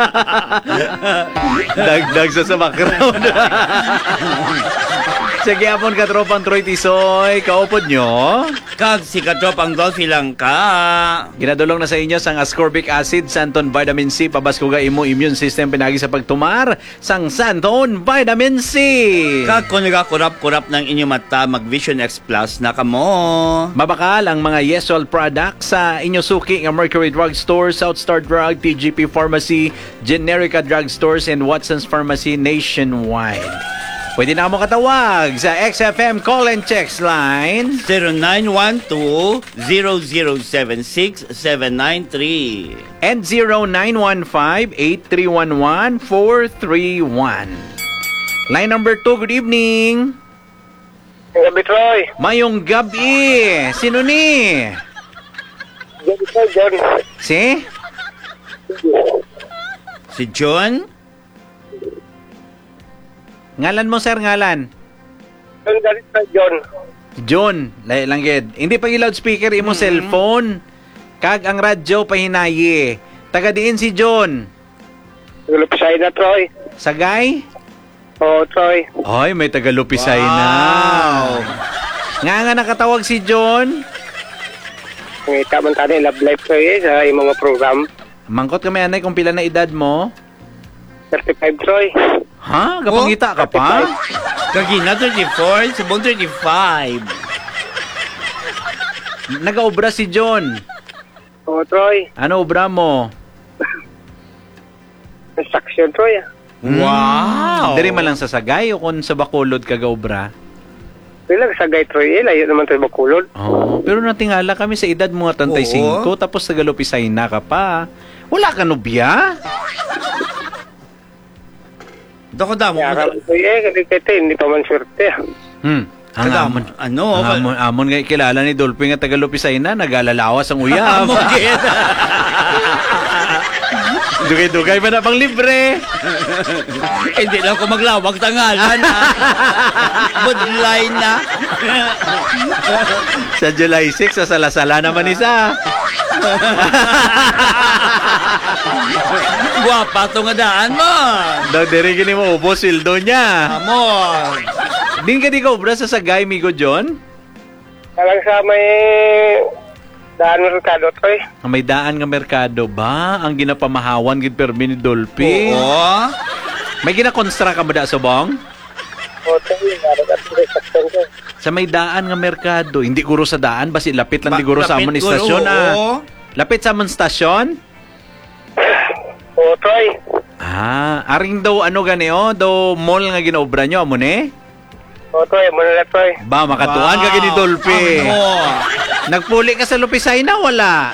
Dagdag sa background. Sige, apon ka tropang Troy Tisoy. Kaupod nyo. Kag si katropang Dolphy lang ka. Ginadulong na sa inyo sang ascorbic acid, Santon Vitamin C, pabaskuga imo immune system pinagi sa pagtumar sang Santon Vitamin C. Kag kung nagakurap-kurap ng inyong mata, mag Vision X Plus na kamo. Mabakal ang mga Yesol products sa inyo suki ng Mercury Drug Store, Southstar Drug, TGP Pharmacy, Generica Drug Stores, and Watson's Pharmacy nationwide. Pwede na mo katawag sa XFM call and text line 0912-0076-793 and 0915-8311-431. Line number 2, good evening. Gabi, Troy. Mayong gabi. Sino ni? Gabi, Troy, John. Si? Si John? Ngalan mo, sir, ngalan? John, galit na, John. John, langgid. Hindi pa loudspeaker imo cellphone. Kag ang radyo pahinayi. Taga diin si John. Lupisay na, Troy. Sagay? Oo, Troy. Ay, may taga Lupisay na. Nga nakatawag si John. Ngita man tayo, love life, Troy, sa imong mga program. Mangkot kami, anay, kung pila na edad mo. 35, Troy. Ha? Kapangita ka pa? Kagina 34, subong 35. Nag-obra si John. Oo, Troy. Ano obra mo? Construction, Troy. Wow! Diri man lang sa Sagay o kung sa Bacolod kag-obra? Bilang sagay, Troy. Layo naman tayo Bacolod. Oh, pero natingala kami sa edad mo nga 35, tapos nagalupisay na ka pa. Wala ka nobya? Dako damo. Yara, Troy, hindi pa man swerte. Ang amon, amon nga kilala ni Dolphy nga taga-Lupisay na, nag-alalawas ang uyab. Dugay-dugay ba na pang libre? Hindi lang ko maglawag tangalan. Budlay na. Sa July 6, sa Salasala naman isa. Guwapa to nga daan mo. Daw dirigin mo ubos sildo niya. Amor. Din ka di ka obra sa Sagay, Migo John? Talang sa may daan merkado, Troy. May daan nga merkado ba? Ang ginapamahawan gid permi ni Dolphy. Oo. May ginakonstruct ka ba da subong? Oo, Troy. Yara ka, construction, Troy. Sa may daan nga merkado, hindi guro sa daan, basi lapit lang di guro sa amon Lapit, istasyon oo. Lapit sa amon stasyon? Oo, Troy. Aring daw ano gani daw mall nga ginaobra nyo amon Oo, Troy. Muna na, Troy. Ba makatuan ka gini Dolphy. Nagpuli ka sa Lupisay na wala.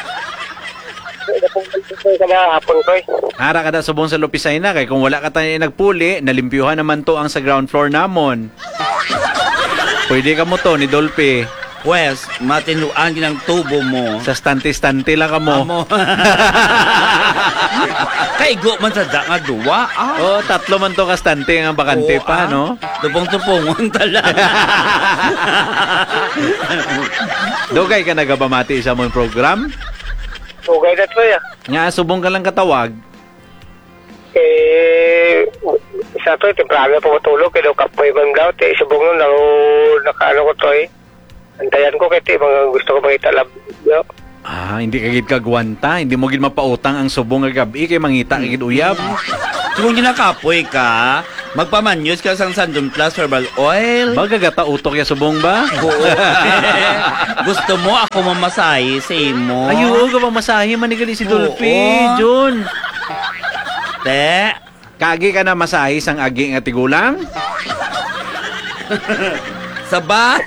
Sa mga hapon, Troy. Ara ka da subong sa Lupisay na kay kung wala ka tayo nagpuli, nalimpyuhan naman to ang sa ground floor namon. Pwede ka mo to ni Dolphy. Wes, matinuan ginang tubo mo. Sa stante-stante lang ka mo. Amo. Kaigo man sa da nga duwa. Tatlo man to ka stante nga bakante pa, no? Tupong-tupongon tala. Dugay ka nagabamati sa mong program? Tugay na, Troy. Nga, subong ka lang katawag. Isa, Troy, temprano na pumatulog. Kaya kapoy man daw. Subong nun, nakaano ko, Troy. Antayan ko kaya mga gusto ko makita lab. Hindi ka gid kagwanta, hindi mo gid mapautang ang subong nga gabi kay mangita gid uyab. Kung ginakapoy ka, magpamanyos ka sang Sandon Plus Herbal Oil. Magagata utok ya subong ba? Oo. Gusto mo ako mamasahe sa imo? Ayo ka mamasahe manigali si Dolphy, John. Te, kagi ka na masahe sang agi nga tigulang? Sabat.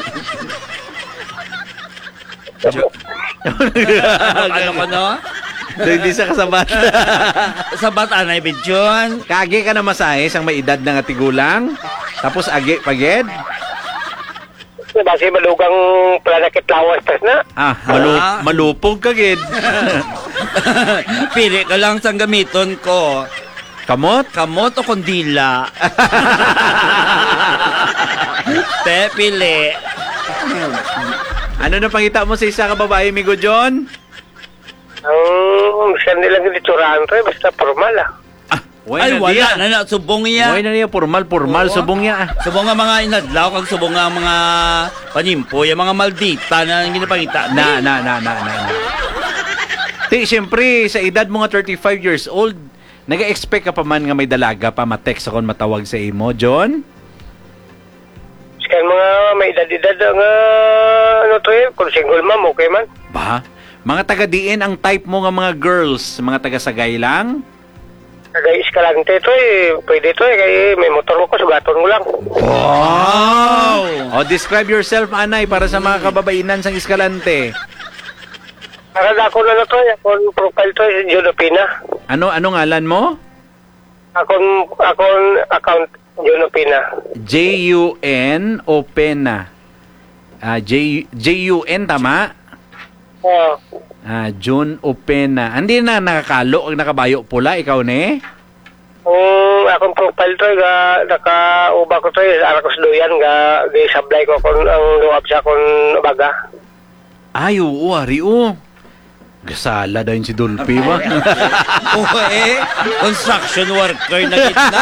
Ano ka no? Hindi sa kasabat. Sabat anay bidyon. Kagi ka na masahe sang may edad na nga tigulang. Tapos agi paged. Basi malugang planakit lawas tas na. Malupog ka gid. Pili ka lang sang gamiton ko. Kamot? Kamot o kondila? Te, pili. Ano na pangita mo sa isa ka babae, Migo John? Ang siya nilang giniturahan to, basta formal Ay, wala na subong iya. Wala na niya, formal, subong niya. Subong nga mga inadlaw, kag subong nga mga panimpo, yung mga maldita na ginapangita. Na. Siyempre, sa edad mo nga 35 years old, nag-expect ka pa man nga may dalaga pa ma-text ako matawag sa imo, John? Kaya mga may edad-edad nga, kung single ma'am, okay man. Ba? Mga taga-diin ang type mo nga mga girls, mga taga-sagay lang? Taga-Escalante to pwede to kaya may motor ko, sugaton mo lang. Wow! O, describe yourself, Anay, para sa mga kababainan sa Escalante. Para ako na akong profile to, Junopina. Ano ngalan mo? Akong account, Junopina. J-U-N o Pena? J-U-N, tama? Oo. June Opena. Hindi na nakakalo ang nakabayo pula, ikaw ne? Akong profile to, naka-uba ko to, arakos doyan, sablay ko kung ang luwab sa akong baga. Ay, oo, ari, oo. Gasala dahil si Dolphy ba? Oo construction worker na kita.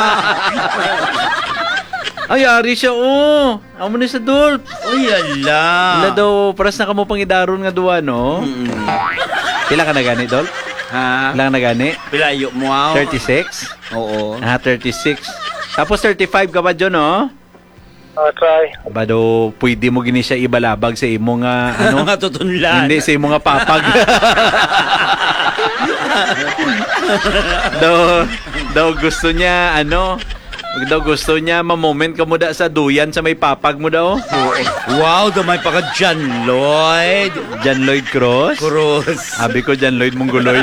Ay, ari siya, oo. Amo na sa Dolph. Uy, ala. Wala daw, paras na ka mo pangidaron nga duwa, no? Pila ka na gani, Dolph? Ha? Pila ka na gani? Pilayo mo ako. 36? Oo. 36. Tapos 35 ka ba, John, no? Try. Bado, pwede mo gini siya ibalabag sa imo nga, ano? Nga tutunlan. Hindi, sa imo nga papag. daw gusto niya, daw gusto niya ma-moment ka mo da sa duyan sa may papag mo daw. Wow, damay pa ka John Lloyd. John Lloyd Cross? Cruz. Sabi ko John Lloyd Mongoloid.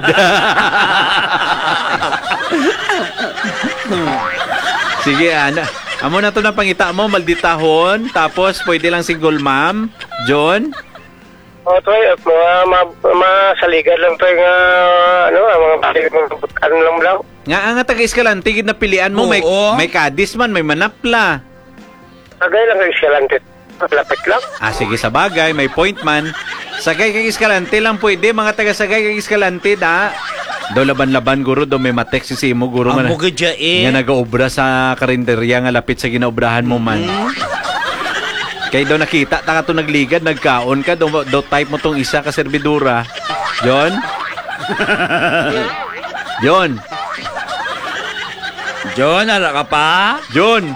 Sige, amo na to na pangita mo, malditahon, tapos pwede lang single mom, John? Try, masaligan lang to nga, mga balik lang lang. Nga taga-Escalante, tigid na pilian mo, may kadis man, may manapla. Sagay lang kay Escalante, lapit lang. Sige, sa bagay, may point man. Sagay kay Escalante lang pwede, mga taga-sagay kay Escalante, da. Do laban-laban, guro, do may matext si mo, guro. Ang bukid siya nga nag-obra sa karinderya nga lapit sa ginaobrahan mo man. Kaya daw nakita, taka to nagligad, nagkaon ka, daw type mo tong isa ka servidura. John? John? John, ala ka pa? John!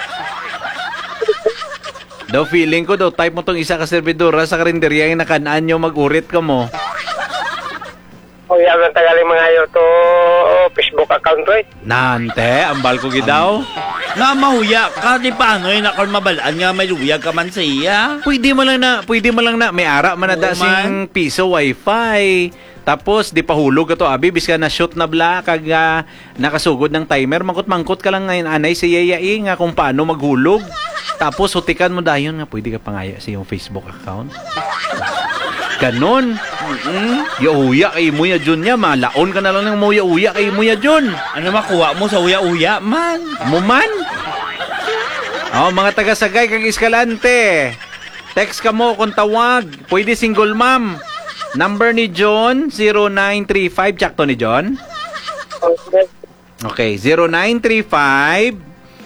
Daw feeling ko, daw type mo tong isa ka servidura sa karinderya yung nakanaan nyo, mag-urit ka mo. Yan ang tagali mga ayo to Facebook account to Nante, ambal ko gidaw. Nga mahuya ka, di paano yun akong mabalaan nga may luyag ka man sa iya? Pwede mo lang na, may ara man na dasing piso wifi. Tapos, di pa hulog ka to, abi, bis ka na shoot na bla, kag nakasugod ng timer, mangkot-mangkot ka lang ngayon, anay, si yayai nga kung paano maghulog. Tapos, hutikan mo dayon nga, pwede ka pangaya sa iyong Facebook account. Ganon. Uya kay mo ya Jun niya, malaon ka na lang ng uya kay mo ya Jun. Ano makuha mo sa uya-uya man? Muman? Mga taga-sagay kag Escalante. Text ka mo kung tawag. Pwede single mom. Number ni John, 0935. Check to ni John. Okay, 0935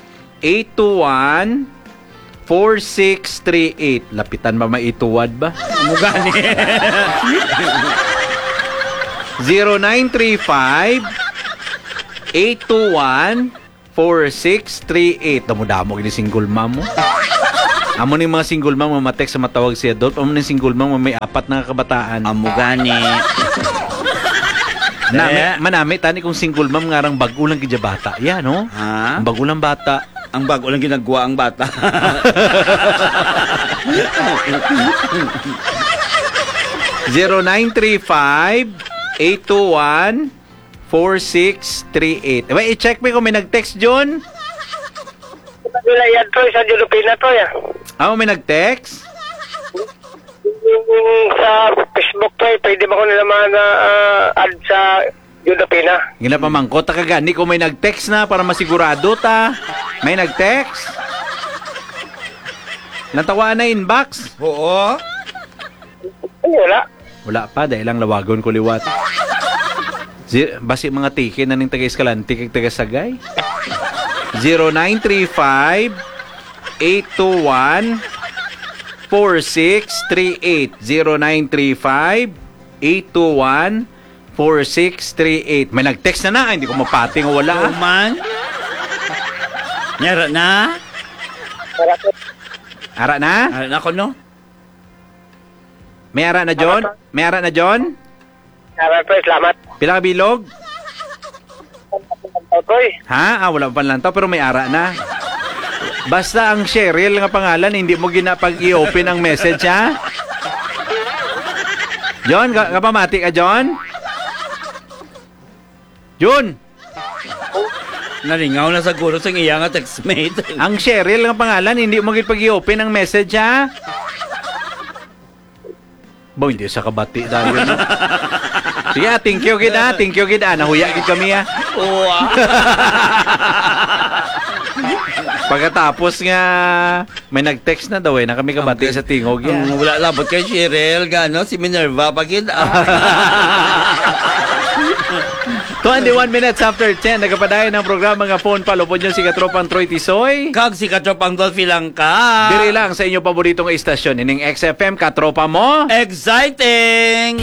821 4638. Lapitan ba maituwad ba? Mugani. 0935 821 4638. Damo-damo gini single mom mo. Amo ni mga single mom mamatext sa matawag si adult. Amo ni single mom may apat na kabataan. Amugani. Manami tani kung single mom ngarang bago lang gidya bata. Yan, no? Ha? Ang bago lang bata. Ang bago lang ginagawa ang bata. 0935-821-4638. Diba, i-check mo kung may nag-text, John? Wala yan to, sa Junopina to May nag-text? Sa Facebook to, pwede ba ko nila add sa Junopina? Ginapamangkot ta kagani kung may nag-text na para masigurado ta. May nag-text? Natawa na inbox? Oo. Ay, wala. Wala pa, dahil lang lawagon ko liwat. Basi mga tiki na ning taga Escalante kag taga Sagay. 0935 821 4638 0935 821 4638. May nag-text na hindi ko mapating o wala. Man? Nyara na? Ara na? Ara na ko, no? May ara na John? May ara na John? Salamat. Pila ka bilog? Okay. Ha? Wala pa lantaw pero may ara na. Basta ang Cheryl nga pangalan, hindi mo ginapag-i-open ang message, ha? John, kapamati ka, John? John! Naringaw na siguro sa iya nga textmate. Ang Cheryl nga pangalan, hindi mo ginapag-i-open ang message, ha? Ba, hindi sa kabati dahil. No? Sige, thank you, gid, ha? Thank you, gid, ha? Nahuya, gid kami, ha? Oo, Pagkatapos nga may nag-text na daw na kami kabati sa tingog yan. Wala labot kay Cheryl, gano, si Minerva, pagid. 21 minutes after 10, nagapadayon ng programa nga phone palupod nyo si Katropang Troy Tisoy. Kag si Katropang Dolphy lang ka. Diri lang sa inyong paboritong istasyon, ining XFM Katropa mo. Exciting!